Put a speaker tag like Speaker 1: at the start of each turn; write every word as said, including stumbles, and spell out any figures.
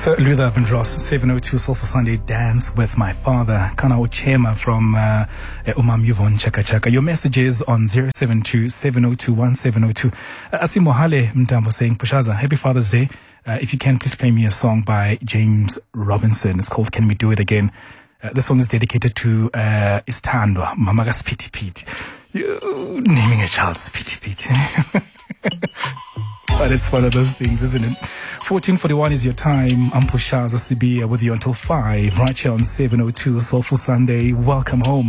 Speaker 1: Sir Luther Vandross, seven oh two Soulful Sunday Dance with My Father. Kana Uchema from uh, Umam Yvonne Chaka Chaka. Your messages on zero seven two, seven oh two, one seven oh two. Uh, Asimo Hale Mtambo saying, Pushaza, happy Father's Day. Uh, if you can, please play me a song by James Robinson. It's called Can We Do It Again? Uh, the song is dedicated to uh, Istandwa, Mamaga Spiti Pete. You naming a child Spiti Pete. But it's one of those things, isn't it? fourteen forty-one is your time. I'm Pushaza Sibia with you until five, right here on seven oh two Soulful Sunday. Welcome home.